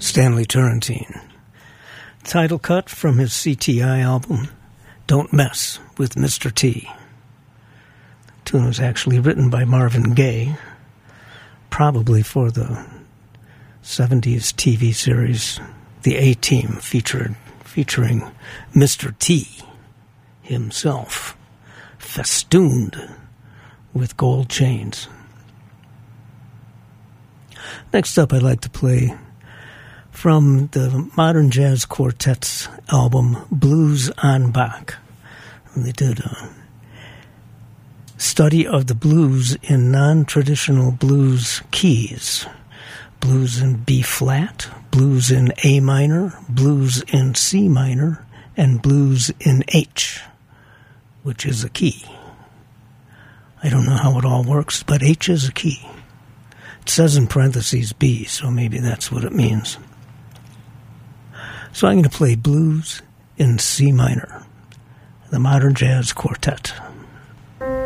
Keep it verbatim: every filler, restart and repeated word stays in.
Stanley Turrentine. Title cut from his C T I album, Don't Mess with Mister T. The tune was actually written by Marvin Gaye, probably for the seventies T V series The A-Team, featured, featuring Mister T himself, festooned with gold chains. Next up, I'd like to play from the Modern Jazz Quartet's album, Blues on Bach. And they did a study of the blues in non-traditional blues keys. Blues in B-flat, blues in A minor, blues in C minor, and blues in H, which is a key. I don't know how it all works, but H is a key. It says in parentheses B, so maybe that's what it means. So I'm going to play blues in C minor, the Modern Jazz Quartet.